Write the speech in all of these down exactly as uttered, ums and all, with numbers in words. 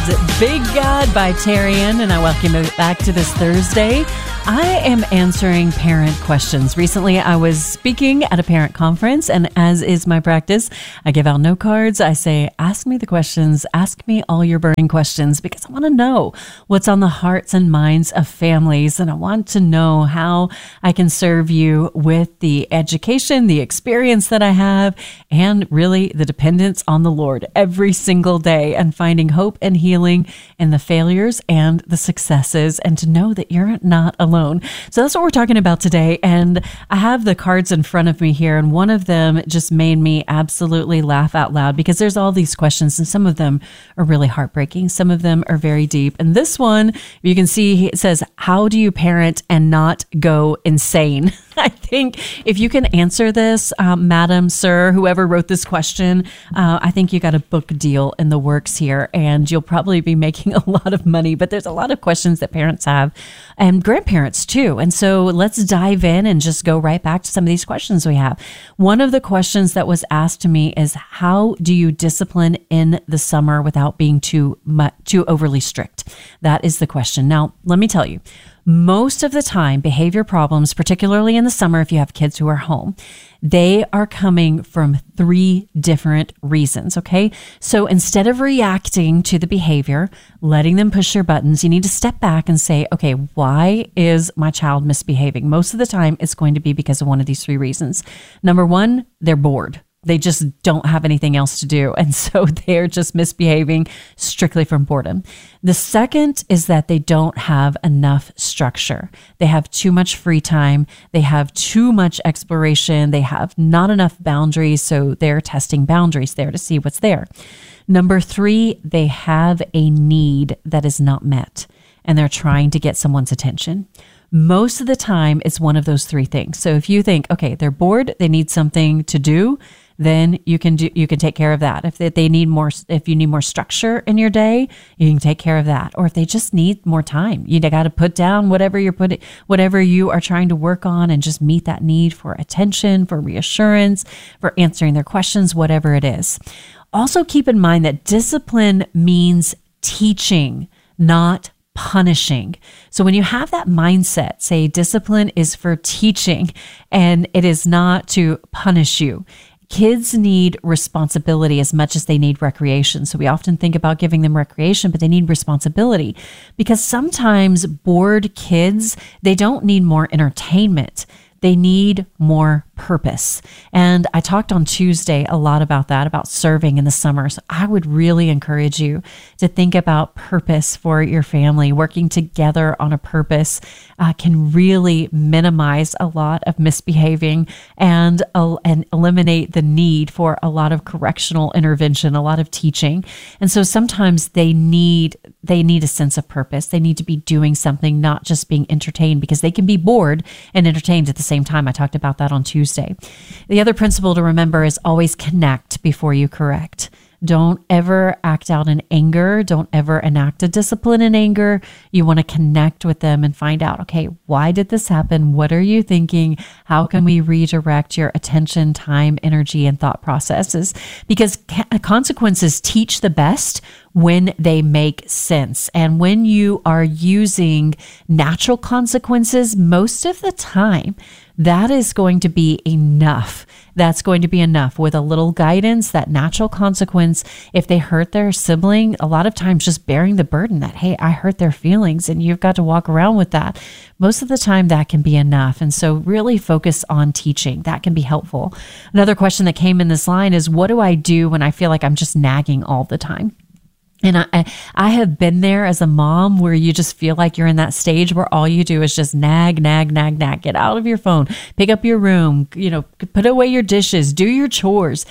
Big God by Tarian, and I welcome you back to this Thursday. I am answering parent questions. Recently, I was speaking at a parent conference, and as is my practice, I give out note cards. I say, ask me the questions, ask me all your burning questions, because I want to know what's on the hearts and minds of families, and I want to know how I can serve you with the education, the experience that I have, and really the dependence on the Lord every single day, and finding hope and healing in the failures and the successes, and to know that you're not alone. So that's what we're talking about today. And I have the cards in front of me here, and one of them just made me absolutely laugh out loud because there's all these questions, and some of them are really heartbreaking. Some of them are very deep. And this one, you can see it says, how do you parent and not go insane? I think if you can answer this, um, madam, sir, whoever wrote this question, uh, I think you got a book deal in the works here, and you'll probably be making a lot of money. But there's a lot of questions that parents have, and grandparents too. And so let's dive in and just go right back to some of these questions we have. One of the questions that was asked to me is, how do you discipline in the summer without being too much, too overly strict? That is the question. Now, let me tell you, most of the time, behavior problems, particularly in the summer, if you have kids who are home, they are coming from three different reasons, okay? So instead of reacting to the behavior, letting them push their buttons, you need to step back and say, okay, why is my child misbehaving? Most of the time, it's going to be because of one of these three reasons. Number one, they're bored. They just don't have anything else to do. And so they're just misbehaving strictly from boredom. The second is that they don't have enough structure. They have too much free time. They have too much exploration. They have not enough boundaries. So they're testing boundaries there to see what's there. Number three, they have a need that is not met, and they're trying to get someone's attention. Most of the time, it's one of those three things. So if you think, okay, they're bored, they need something to do, then you can do, you can take care of that. If they, they need more, if you need more structure in your day, you can take care of that. Or if they just need more time, you got to put down whatever you're putting, whatever you are trying to work on, and just meet that need for attention, for reassurance, for answering their questions, whatever it is. Also keep in mind that discipline means teaching, not punishing. So when you have that mindset, say discipline is for teaching and it is not to punish you. Kids need responsibility as much as they need recreation. So we often think about giving them recreation, but they need responsibility, because sometimes bored kids, they don't need more entertainment. They need more purpose. And I talked on Tuesday a lot about that, about serving in the summer. So I would really encourage you to think about purpose for your family. Working together on a purpose uh, can really minimize a lot of misbehaving and, uh, and eliminate the need for a lot of correctional intervention, a lot of teaching. And so sometimes they need they need a sense of purpose. They need to be doing something, not just being entertained, because they can be bored and entertained at the same time. I talked about that on Tuesday. The other principle to remember is always connect before you correct. Don't ever act out in anger. Don't ever enact a discipline in anger. You want to connect with them and find out, okay, why did this happen? What are you thinking? How can we redirect your attention, time, energy, and thought processes? Because consequences teach the best when they make sense. And when you are using natural consequences, most of the time, that is going to be enough. That's going to be enough. With a little guidance, that natural consequence, if they hurt their sibling, a lot of times just bearing the burden that, hey, I hurt their feelings and you've got to walk around with that. Most of the time that can be enough. And so really focus on teaching. That can be helpful. Another question that came in this line is, what do I do when I feel like I'm just nagging all the time? And I, I have been there as a mom where you just feel like you're in that stage where all you do is just nag, nag, nag, nag. Get out of your phone, pick up your room, you know, put away your dishes, do your chores.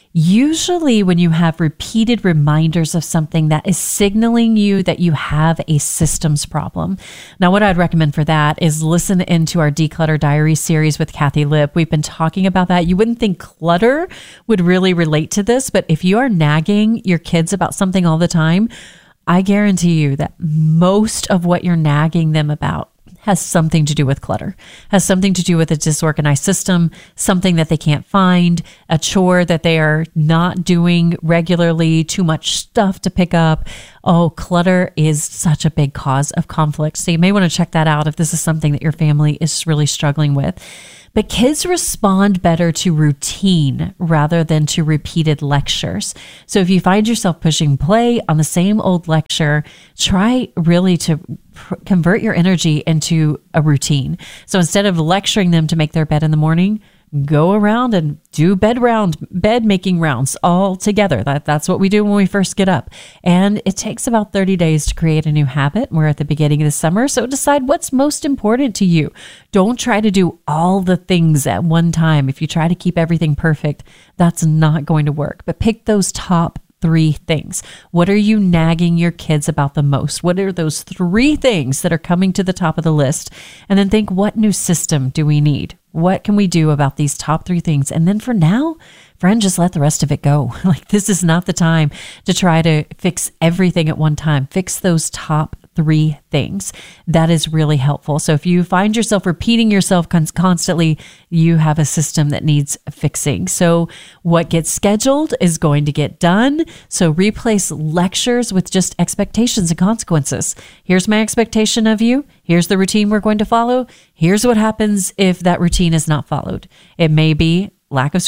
Usually when you have repeated reminders of something, that is signaling you that you have a systems problem. Now, what I'd recommend for that is listen into our Declutter Diary series with Kathy Lipp. We've been talking about that. You wouldn't think clutter would really relate to this, but if you are nagging your kids about something all the time, I guarantee you that most of what you're nagging them about has something to do with clutter, has something to do with a disorganized system, something that they can't find, a chore that they are not doing regularly, too much stuff to pick up. Oh, clutter is such a big cause of conflict. So you may want to check that out if this is something that your family is really struggling with. But kids respond better to routine rather than to repeated lectures. So if you find yourself pushing play on the same old lecture, try really to pr- convert your energy into a routine. So instead of lecturing them to make their bed in the morning, go around and do bed round, bed making rounds all together. That, that's what we do when we first get up. And it takes about thirty days to create a new habit. We're at the beginning of the summer, so decide what's most important to you. Don't try to do all the things at one time. If you try to keep everything perfect, that's not going to work. But pick those top three things. What are you nagging your kids about the most? What are those three things that are coming to the top of the list? And then think, what new system do we need? What can we do about these top three things? And then for now, friend, just let the rest of it go. Like, this is not the time to try to fix everything at one time. Fix those top three things. That is really helpful. So if you find yourself repeating yourself con- constantly, you have a system that needs fixing. So what gets scheduled is going to get done. So replace lectures with just expectations and consequences. Here's my expectation of you. Here's the routine we're going to follow. Here's what happens if that routine is not followed. It may be lack of